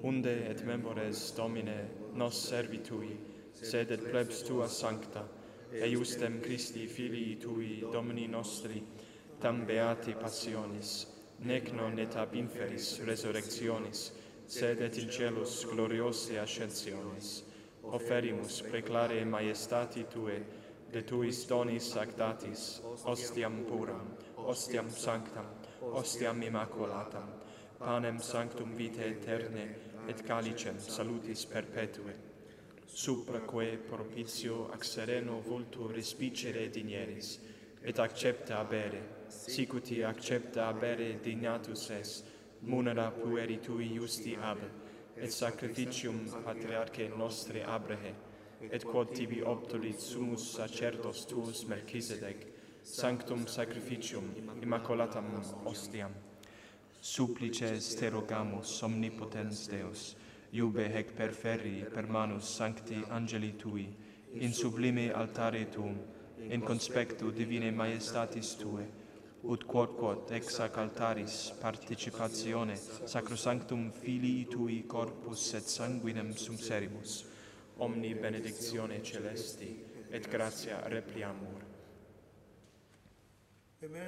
unde et memores Domine nos servitui, sed et plebs tua sancta, eiustem Christi Filii tui Domini nostri, tam beati passionis, nec non et ab inferis resurrectionis, sed et in celus gloriose ascensionis. Oferimus preclare maiestati Tue, de Tuis donis ac datis, ostiam puram, ostiam sanctam, ostiam immaculatam, panem sanctum vitae aeterne, et calicem salutis perpetue, supraque propitio ac sereno vultu respicere dinieris, et accepta abere, sicuti accepta abere dignatus es, munera pueri Tui justi ab, et sacrificium patriarche nostri Abrahe, et quod tibi obtulit sumus sacerdos tuus Melchisedec, sanctum sacrificium immaculatam ostiam. Supplices te rogamus, omnipotens Deus, iube hec perferri per manus sancti angeli Tui, in sublime altare Tuum, in conspectu divine maiestatis Tue, ut quod ex ac altaris participatione sacrosanctum Filii Tui corpus et sanguinem sumserimus, omni benedictione celesti et gratia repliamur.